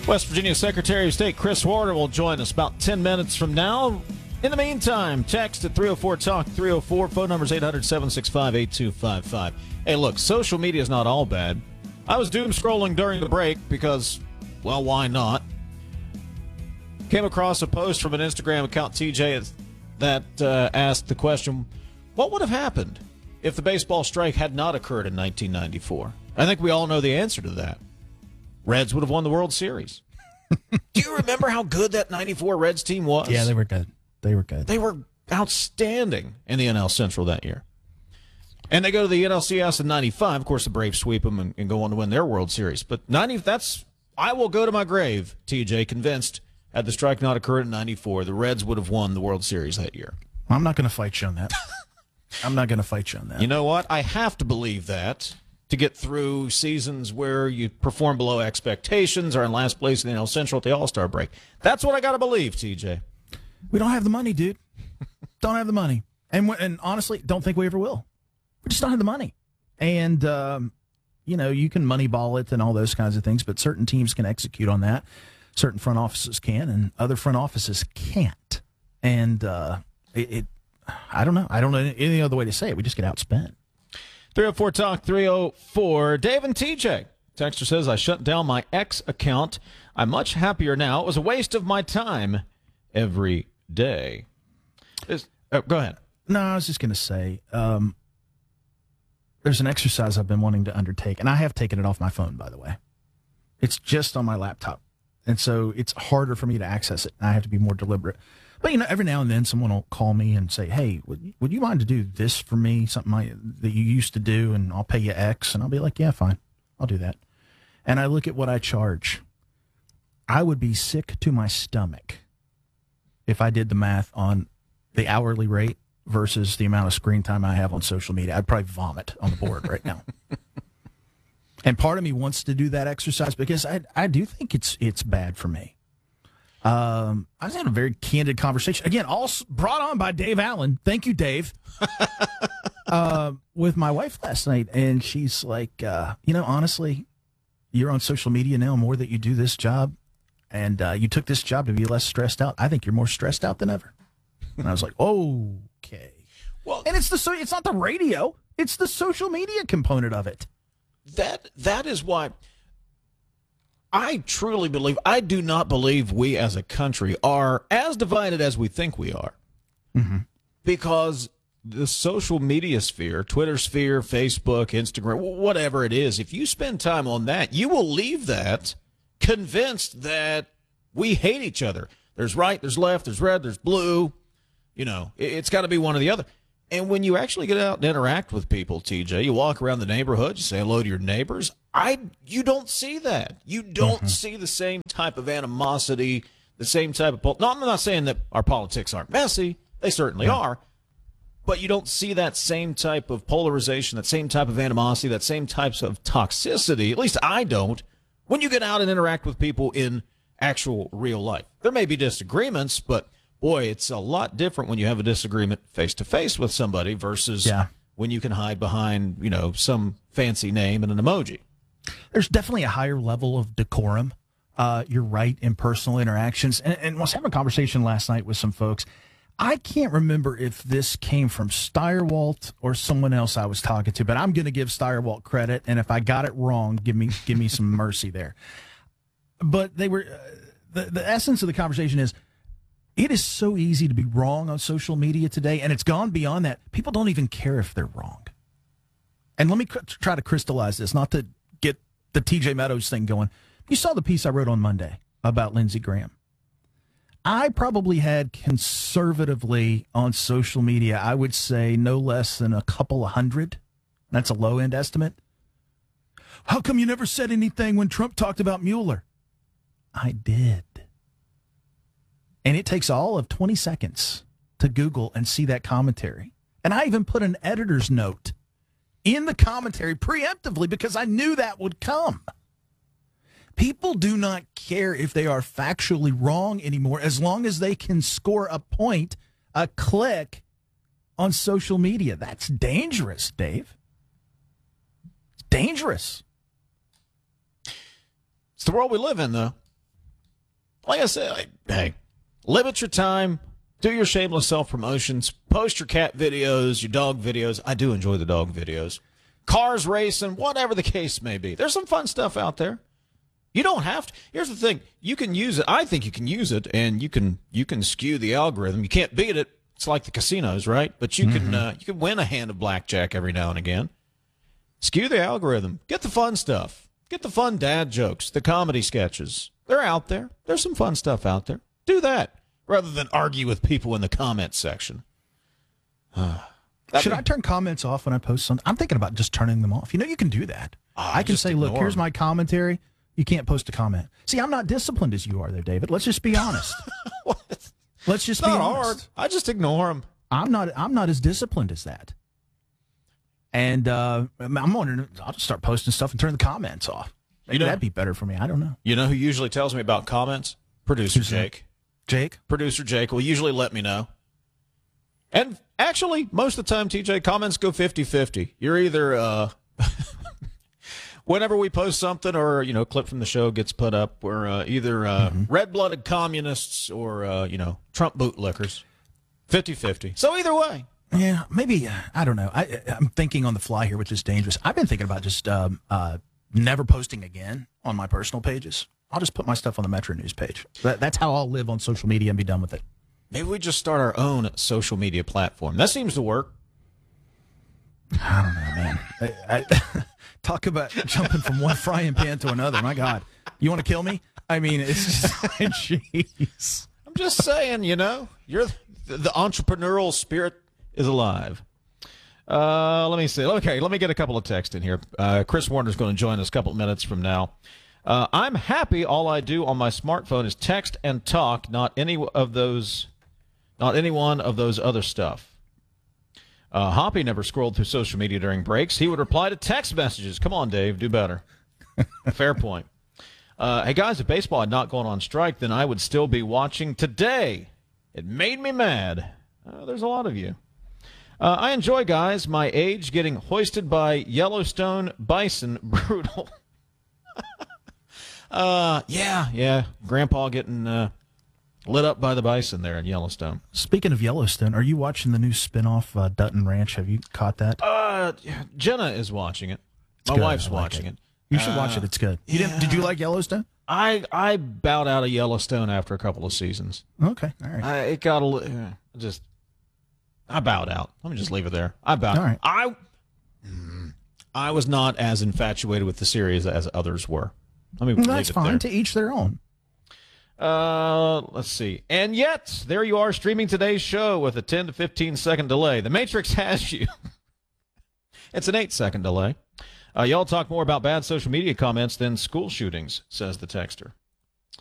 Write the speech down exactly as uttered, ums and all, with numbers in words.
West Virginia Secretary of State Chris Warner will join us about ten minutes from now. In the meantime, text at three oh four talk, three oh four. Phone number is eight hundred, seven six five, eight two five five. Hey, look, social media is not all bad. I was doom scrolling during the break because, well, why not? Came across a post from an Instagram account, T J, that uh, asked the question, what would have happened if the baseball strike had not occurred in nineteen ninety-four? I think we all know the answer to that. Reds would have won the World Series. Do you remember how good that ninety-four Reds team was? Yeah, they were good. They were good. They were outstanding in the N L Central that year. And they go to the N L C S in ninety-five. Of course, the Braves sweep them and, and go on to win their World Series. But ninety, that's, I will go to my grave, T J, convinced had the strike not occurred in ninety-four, the Reds would have won the World Series that year. I'm not going to fight you on that. I'm not going to fight you on that. You know what? I have to believe that to get through seasons where you perform below expectations or in last place in the N L Central at the All-Star break. That's what I got to believe, T J. We don't have the money, dude. Don't have the money. And and honestly, don't think we ever will. We just don't have the money. And, um, you know, you can moneyball it and all those kinds of things, but certain teams can execute on that. Certain front offices can, and other front offices can't. And uh, it, it, I don't know. I don't know any other way to say it. We just get outspent. three oh four talk, three oh four. Dave and T J. Texter says, I shut down my X account. I'm much happier now. It was a waste of my time every day. Is, oh, go ahead. No, I was just going to say, um, there's an exercise I've been wanting to undertake, and I have taken it off my phone, by the way. It's just on my laptop. And so it's harder for me to access it. And I have to be more deliberate. But, you know, every now and then someone will call me and say, hey, would, would you mind to do this for me, something I, that you used to do, and I'll pay you X? And I'll be like, yeah, fine. I'll do that. And I look at what I charge. I would be sick to my stomach if I did the math on the hourly rate versus the amount of screen time I have on social media. I'd probably vomit on the board right now. And part of me wants to do that exercise because I I do think it's it's bad for me. Um, I was having a very candid conversation. Again, all brought on by Dave Allen. Thank you, Dave. uh, with my wife last night, and she's like, uh, you know, honestly, you're on social media now more that you do this job, and uh, you took this job to be less stressed out. I think you're more stressed out than ever. And I was like, okay. Well, and it's the so it's not the radio; it's the social media component of it. That that is why I truly believe, I do not believe we as a country are as divided as we think we are. Mm-hmm. Because the social media sphere, Twitter sphere, Facebook, Instagram, whatever it is, if you spend time on that, you will leave that convinced that we hate each other. There's right, there's left, there's red, there's blue. You know, it's got to be one or the other. And when you actually get out and interact with people, T J, you walk around the neighborhood, you say hello to your neighbors. I, you don't see that. You don't mm-hmm. see the same type of animosity, the same type of... Pol- no, I'm not saying that our politics aren't messy. They certainly yeah. are. But you don't see that same type of polarization, that same type of animosity, that same types of toxicity. At least I don't. When you get out and interact with people in actual real life. There may be disagreements, but... boy, it's a lot different when you have a disagreement face-to-face with somebody versus yeah. when you can hide behind, you know, some fancy name and an emoji. There's definitely a higher level of decorum. Uh, you're right, in personal interactions. And, and I was having a conversation last night with some folks. I can't remember if this came from Steyerwalt or someone else I was talking to, but I'm going to give Steyerwalt credit. And if I got it wrong, give me give me some mercy there. But they were uh, the, the essence of the conversation is, it is so easy to be wrong on social media today, and it's gone beyond that. People don't even care if they're wrong. And let me cr- try to crystallize this, not to get the T J Meadows thing going. You saw the piece I wrote on Monday about Lindsey Graham. I probably had conservatively on social media, I would say no less than a couple of hundred. That's a low-end estimate. How come you never said anything when Trump talked about Mueller? I did. And it takes all of twenty seconds to Google and see that commentary. And I even put an editor's note in the commentary preemptively because I knew that would come. People do not care if they are factually wrong anymore as long as they can score a point, a click on social media. That's dangerous, Dave. It's dangerous. It's the world we live in, though. like I said, like, hey, limit your time. Do your shameless self-promotions. Post your cat videos, your dog videos. I do enjoy the dog videos. Cars racing, whatever the case may be. There's some fun stuff out there. You don't have to. Here's the thing. You can use it. I think you can use it, and you can you can skew the algorithm. You can't beat it. It's like the casinos, right? But you mm-hmm. can uh, you can win a hand of blackjack every now and again. Skew the algorithm. Get the fun stuff. Get the fun dad jokes, the comedy sketches. They're out there. There's some fun stuff out there. Do that rather than argue with people in the comments section. Uh, Should be, I turn comments off when I post something? I'm thinking about just turning them off. You know, you can do that. Uh, I can say, look, here's my commentary. You can't post a comment. See, I'm not disciplined as you are there, David. Let's just be honest. What? Let's just it's be not honest. Hard. I just ignore them. I'm not. I'm not as disciplined as that. And uh, I'm wondering. I'll just start posting stuff and turn the comments off. Maybe you know, that'd be better for me. I don't know. You know who usually tells me about comments? Producer Who's Jake. That? Jake. Producer Jake will usually let me know. And actually, most of the time, T J, comments go fifty-fifty. You're either. Uh, Whenever we post something or, you know, a clip from the show gets put up, we're uh, either uh, mm-hmm. red-blooded communists or, uh, you know, Trump bootlickers. fifty-fifty. So either way. Yeah, maybe, uh, I don't know. I, I'm thinking on the fly here, which is dangerous. I've been thinking about just um, uh, never posting again on my personal pages. I'll just put my stuff on the Metro News page. That, that's how I'll live on social media and be done with it. Maybe we just start our own social media platform. That seems to work. I don't know, man. I, I, talk about jumping from one frying pan to another. My God. You want to kill me? I mean, it's just, jeez. I'm just saying, you know, you're the, the entrepreneurial spirit is alive. Uh, let me see. Okay, let me get a couple of texts in here. Uh, Chris Warner's going to join us a couple of minutes from now. Uh, I'm happy all I do on my smartphone is text and talk, not any of those, not any one of those other stuff. Uh, Hoppy never scrolled through social media during breaks. He would reply to text messages. Come on, Dave, do better. Fair point. Uh, hey, guys, if baseball had not gone on strike, then I would still be watching today. It made me mad. Uh, there's a lot of you. Uh, I enjoy, guys, my age getting hoisted by Yellowstone bison. Brutal. uh, yeah, yeah. Grandpa getting uh, lit up by the bison there in Yellowstone. Speaking of Yellowstone, are you watching the new spinoff, uh, Dutton Ranch? Have you caught that? Uh, Jenna is watching it. It's My good. wife's like watching it. it. You should uh, watch it. It's good. You yeah. didn't, did you like Yellowstone? I I bowed out of Yellowstone after a couple of seasons. Okay, all right. I, it got a li- uh, just. I bowed out. Let me just leave it there. I bowed. All right. I. I was not as infatuated with the series as others were. Let me. Well, leave that's it fine. there. To each their own. Uh, let's see. And yet, there you are streaming today's show with a ten to fifteen second delay. The Matrix has you. It's an eight second delay. Uh, y'all talk more about bad social media comments than school shootings, says the texter.